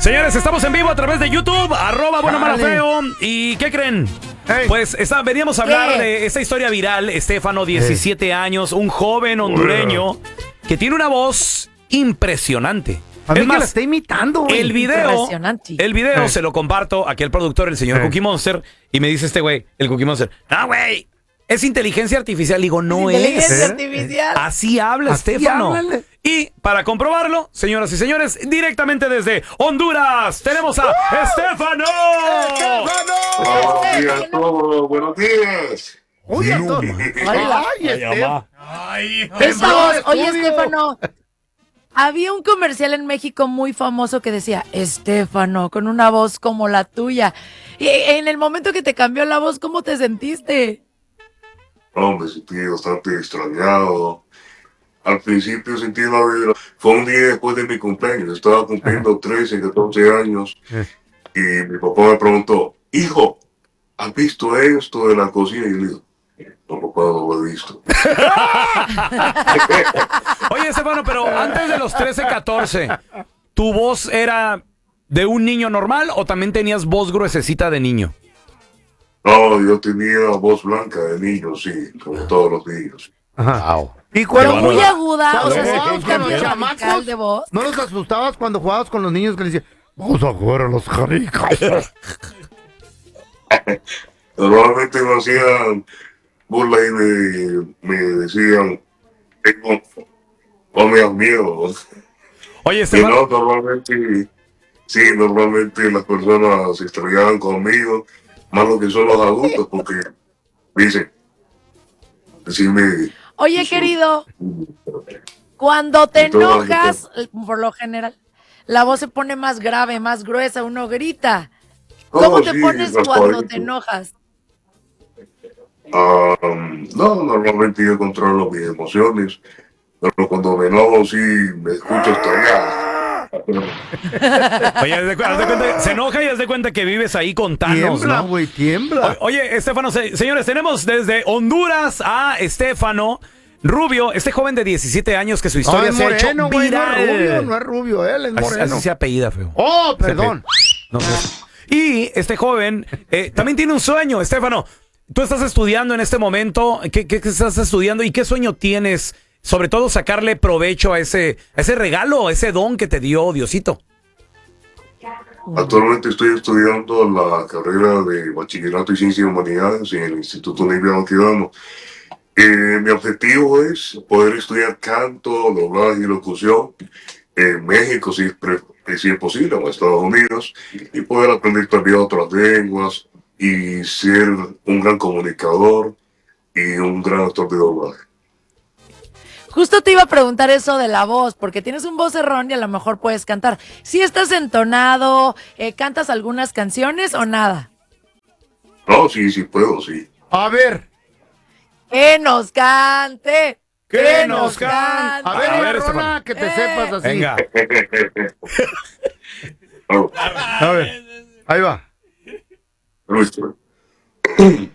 Señores, estamos en vivo a través de YouTube, @buenomalafeo. ¿Y qué creen? Hey. Pues veníamos a hablar de esta historia viral. Estefano, 17 años, un joven hondureño que tiene una voz impresionante. A mí Es que más, la está imitando, güey. el video se lo comparto aquí al productor, el señor Cookie Monster, y me dice este güey, el Cookie Monster, no, güey, es inteligencia artificial. Digo, no es. Inteligencia artificial. Así habla Estefano. háblale. Y para comprobarlo, señoras y señores, directamente desde Honduras, tenemos a Estefano. Buenos días a todos, buenos días. Oye, Hola. Esa voz, oye, Estefano, había un comercial en México muy famoso que decía, Estefano, con una voz como la tuya. Y en el momento que te cambió la voz, ¿cómo te sentiste? No, me sentí bastante extrañado. Al principio sentí la vibra. Fue un día después de mi cumpleaños. Estaba cumpliendo 13, 14 años. Y mi papá me preguntó, hijo, ¿has visto esto de la cocina? Y yo le digo, no, papá, no lo he visto. Oye, Estefano, pero antes de los 13, 14, ¿tu voz era de un niño normal o también tenías voz gruesecita de niño? No, yo tenía voz blanca de niño, sí, como todos los niños. Wow. ¿Y Pero cuando muy aguda, o sea, cuando ¿sí jugabas un con cambio los radical chamacos, de voz? ¿no los asustabas cuando jugabas con los niños que les decían, vamos a jugar a los jaricas? Normalmente me hacían burla y me decían, no me das miedo. Oye, Y Estefano, no, normalmente las personas se estrellaban conmigo, más lo que son los adultos, porque dicen, decime. Oye, querido, cuando te enojas, por lo general, la voz se pone más grave, más gruesa, uno grita. ¿Cómo te pones cuando te enojas? No, normalmente yo controlo mis emociones, pero cuando me enojo sí me escucho estallar. oye, haz de cuenta, se enoja y haz de cuenta que vives ahí con Thanos, Tiembla, ¿no? güey, tiembla. Oye, Estefano, señores, tenemos desde Honduras a Estefano Rubio, este joven de 17 años que su historia es se ha hecho moreno, güey, viral. no es rubio, él es moreno. Así se apellida, feo. Oh, perdón. No sé. Y este joven también tiene un sueño, Estefano. Tú estás estudiando en este momento. ¿Qué estás estudiando y qué sueño tienes? Sobre todo sacarle provecho a ese regalo, a ese don que te dio Diosito. Actualmente estoy estudiando la carrera de Bachillerato y Ciencias y Humanidades en el Instituto Oliviano Quedano. Mi objetivo es poder estudiar canto, doblaje y locución en México, si es posible, o en Estados Unidos, y poder aprender también otras lenguas y ser un gran comunicador y un gran actor de doblaje. Justo te iba a preguntar eso de la voz, porque tienes un vocerrón y a lo mejor puedes cantar. ¿Sí estás entonado? ¿Cantas algunas canciones o nada? No, sí puedo, sí. A ver. ¡Que nos cante! ¡Que nos cante! A ver, A una ver, rola Estefano. que te sepas así. Venga. Oh, A ver, ahí va. Luis.